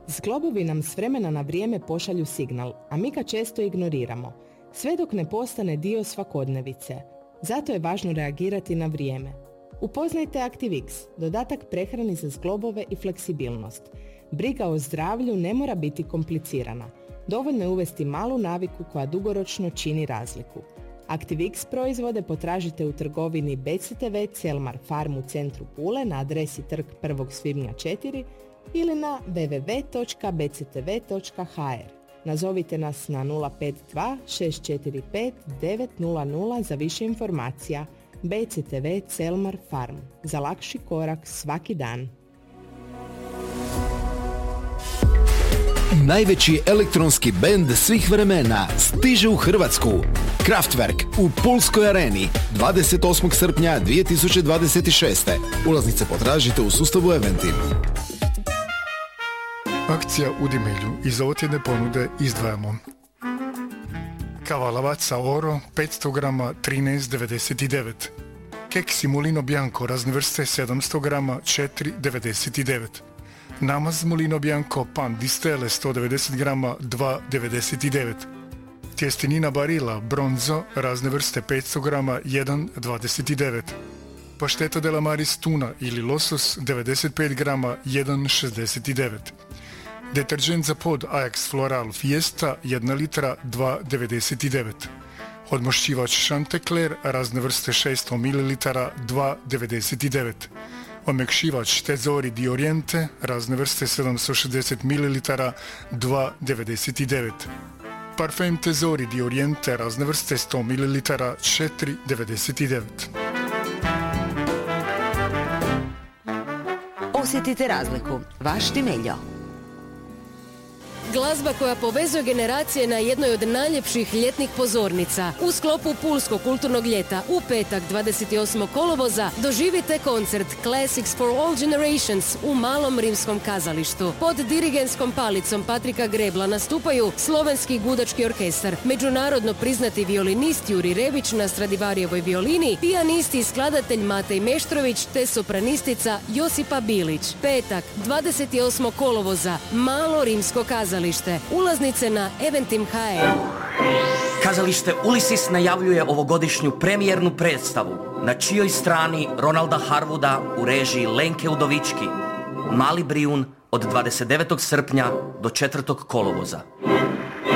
Zglobovi nam s vremena na vrijeme pošalju signal, a mi ga često ignoriramo, sve dok ne postane dio svakodnevice. Zato je važno reagirati na vrijeme. Upoznajte ActiveX, dodatak prehrani za zglobove i fleksibilnost. Briga o zdravlju ne mora biti komplicirana. Dovoljno je uvesti malu naviku koja dugoročno čini razliku. ActiveX proizvode potražite u trgovini BCTV Celmar Farm u centru Pule na adresi Trg 1. svibnja 4 ili na www.bctv.hr. Nazovite nas na 052 645 900 za više informacija. BCTV Celmar Farm. Za lakši korak svaki dan. Najveći elektronski bend svih vremena stiže u Hrvatsku. Kraftwerk u Pulskoj areni 28. srpnja 2026. Ulaznice potražite u sustavu Eventim. Akcija u Dimilju. Iz ovotjedne ponude izdvajamo kavalavac sa oro 500 grama 13,99. Keksi Mulino Bianco razne vrste 700 grama 4,99. Namaz Mulino Bianco pan di stelle 190 grama 2,99. Tjestenina Barilla bronzo razne vrste 500 grama 1,29. Pašteta della Maris tuna ili losos 95 grama 1,69. Deterđent za pod Ajax Floral Fiesta 1 litra 2,99. Odmošćivač Chanticleer razne vrste 600 ml 2,99. Omekšivač Tesori di Oriente razne vrste 760 ml 2,99. Parfum Tesori di Oriente razne vrste 100 ml 4,99. Osjetite razliku. Vaš Timeljo. Glazba koja povezuje generacije na jednoj od najljepših ljetnih pozornica. U sklopu Pulskog kulturnog ljeta u petak 28. kolovoza doživite koncert Classics for All Generations u Malom rimskom kazalištu. Pod dirigentskom palicom Patrika Grebla nastupaju Slovenski gudački orkestar, međunarodno priznati violinist Juri Rebić na Stradivarijevoj violini, pijanist i skladatelj Matej Meštrović te sopranistica Josipa Bilić. Petak 28. kolovoza Malo rimsko kazalište. Ulaznice na Eventim.hr. Kazalište Ulysses najavljuje ovogodišnju premijernu predstavu, na čijoj strani Ronalda Harwooda u režiji Lenke Udovički. Mali Brijun od 29. srpnja do 4. kolovoza.